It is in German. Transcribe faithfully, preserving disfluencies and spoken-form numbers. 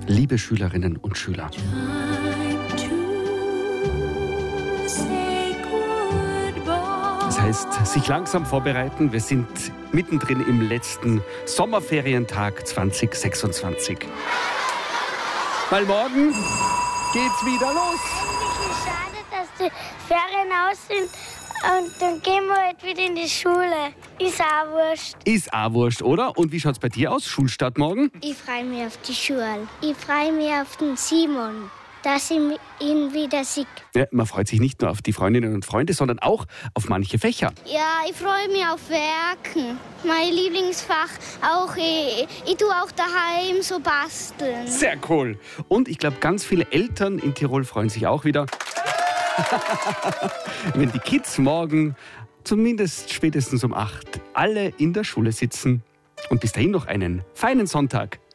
liebe Schülerinnen und Schüler. Das heißt, sich langsam vorbereiten. Wir sind mittendrin im letzten Sommerferientag zwanzig sechsundzwanzig. Weil morgen geht's wieder los. Eigentlich ist schade, dass die Ferien aus sind und dann gehen wir halt wieder in die Schule. Ist auch wurscht. Ist auch wurscht, oder? Und wie schaut's bei dir aus? Schulstart morgen? Ich freue mich auf die Schule. Ich freue mich auf den Simon, dass ich ihn wieder sehe. Ja, man freut sich nicht nur auf die Freundinnen und Freunde, sondern auch auf manche Fächer. Ja, ich freue mich auf Werken. Mein Lieblingsfach auch. Ich, ich tue auch daheim so basteln. Sehr cool. Und ich glaube, ganz viele Eltern in Tirol freuen sich auch wieder, wenn die Kids morgen zumindest spätestens um acht alle in der Schule sitzen. Und bis dahin noch einen feinen Sonntag.